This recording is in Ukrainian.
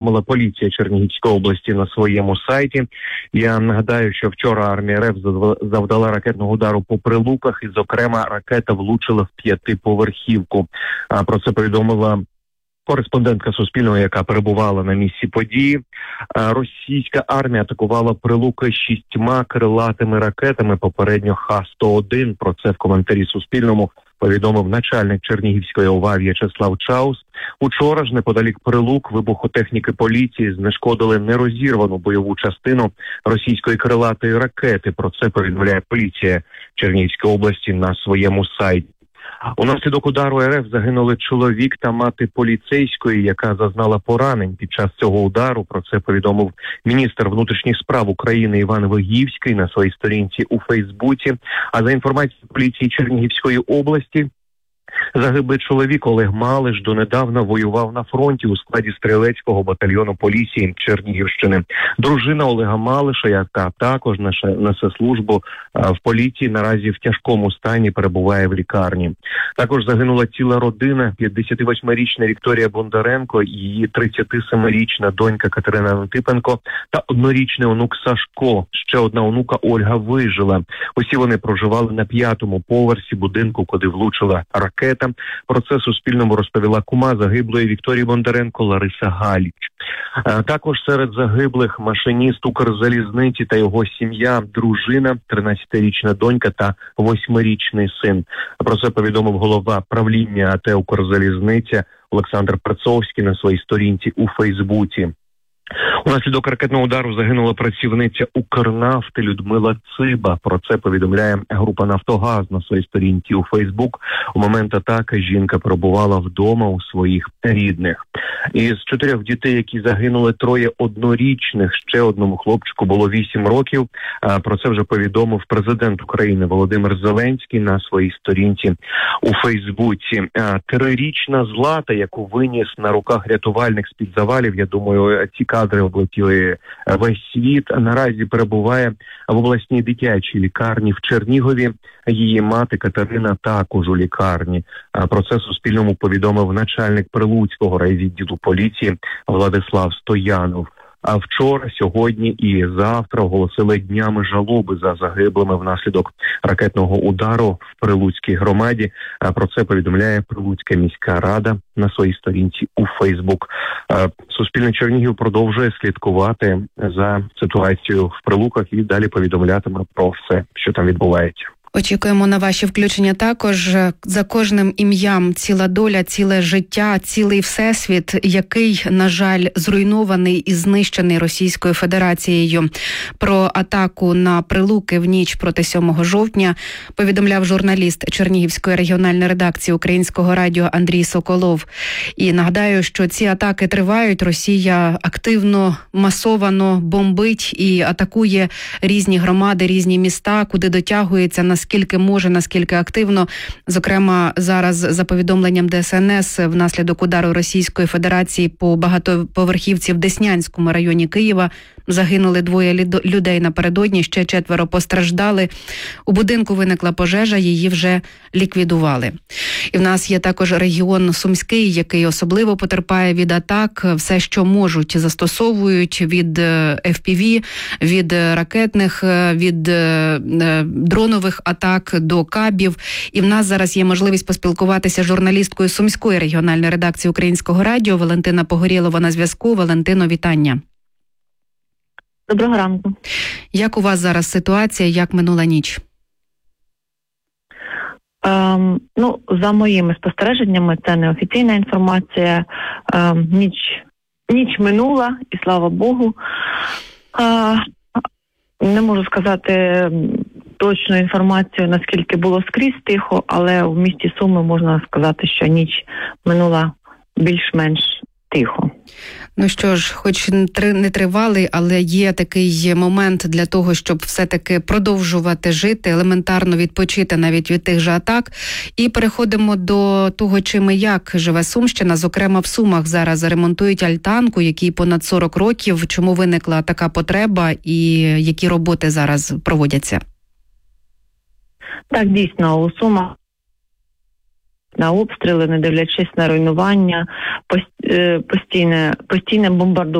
повідомила поліція Чернігівської області на своєму сайті. Я нагадаю, що вчора армія РФ завдала ракетного удару по Прилуках, і, зокрема, ракета влучила в 5-поверхівку. Про це повідомила кореспондентка Суспільного, яка перебувала на місці події. Російська армія атакувала Прилуки 6 крилатими ракетами, попередньо Х-101. Про це в коментарі Суспільному повідомив начальник Чернігівської ОВА В'ячеслав Чаус. Учора ж неподалік Прилук вибухотехніки поліції знешкодили нерозірвану бойову частину російської крилатої ракети. Про це повідомляє поліція Чернігівської області на своєму сайті. Унаслідок удару РФ загинули чоловік та мати поліцейської, яка зазнала поранень під час цього удару. Про це повідомив міністр внутрішніх справ України Іван Вигівський на своїй сторінці у Фейсбуці. А за інформацією поліції Чернігівської області, загиблий чоловік Олег Малиш донедавна воював на фронті у складі стрілецького батальйону поліції Чернігівщини. Дружина Олега Малиша, яка також несе службу в поліції, наразі в тяжкому стані перебуває в лікарні. Також загинула ціла родина: 58-річна Вікторія Бондаренко, її 37-річна донька Катерина Антипенко та 1-річний онук Сашко. Ще одна онука Ольга вижила. Усі вони проживали на 5-му поверсі будинку, куди влучила ракета. Про це Суспільному розповіла кума загиблої Вікторії Бондаренко Лариса Галіч. Також серед загиблих машиніст Укрзалізниці та його сім'я, дружина, 13-річна донька та 8-річний син. Про це повідомив голова правління АТ «Укрзалізниця» Олександр Перцовський на своїй сторінці у Фейсбуці. Унаслідок ракетного удару загинула працівниця Укрнафти Людмила Циба. Про це повідомляє група «Нафтогаз» на своїй сторінці у Фейсбук. У момент атаки жінка перебувала вдома у своїх рідних. Із 4 дітей, які загинули, 3 однорічних, ще одному хлопчику було 8 років. Про це вже повідомив президент України Володимир Зеленський на своїй сторінці у Фейсбуці. 3-річна Злата, яку виніс на руках рятувальник з-під завалів, я думаю, ці кадри облетіли весь світ, наразі перебуває в обласній дитячій лікарні в Чернігові. Її мати Катерина також у лікарні. Про це Суспільному повідомив начальник Прилуцького райвідділу поліції Владислав Стоянов. А вчора, сьогодні і завтра оголосили днями жалоби за загиблими внаслідок ракетного удару в Прилуцькій громаді. Про це повідомляє Прилуцька міська рада на своїй сторінці у Фейсбук. Суспільне Чернігів продовжує слідкувати за ситуацією в Прилуках і далі повідомлятиме про все, що там відбувається. Очікуємо на ваші включення також. За кожним ім'ям ціла доля, ціле життя, цілий всесвіт, який, на жаль, зруйнований і знищений Російською Федерацією. Про атаку на Прилуки в ніч проти 7 жовтня повідомляв журналіст Чернігівської регіональної редакції Українського радіо Андрій Соколов. І нагадаю, що ці атаки тривають. Росія активно, масовано бомбить і атакує різні громади, різні міста, куди дотягується наскільки може, наскільки активно. Зокрема, зараз за повідомленням ДСНС внаслідок удару Російської Федерації по багатоповерхівці в Деснянському районі Києва загинули 2 людей напередодні, ще 4 постраждали. У будинку виникла пожежа, її вже ліквідували. І в нас є також регіон Сумський, який особливо потерпає від атак. Все, що можуть, застосовують від FPV, від ракетних, від дронових атак до кабів. І в нас зараз є можливість поспілкуватися з журналісткою Сумської регіональної редакції Українського радіо Валентина Погорєлова на зв'язку. Валентино, вітання. Доброго ранку. Як у вас зараз ситуація, як минула ніч? За моїми спостереженнями, це неофіційна інформація. Ніч минула, і слава Богу. Не можу сказати точну інформацію, наскільки було скрізь тихо, але в місті Суми можна сказати, що ніч минула більш-менш тихо. Ну що ж, хоч не тривалий, але є такий момент для того, щоб все-таки продовжувати жити, елементарно відпочити навіть від тих же атак. І переходимо до того, чим і як живе Сумщина. Зокрема, в Сумах зараз ремонтують альтанку, якій понад 40 років. Чому виникла така потреба і які роботи зараз проводяться? Так, дійсно, у Сумах на обстріли, не дивлячись на руйнування, постійне бомбардування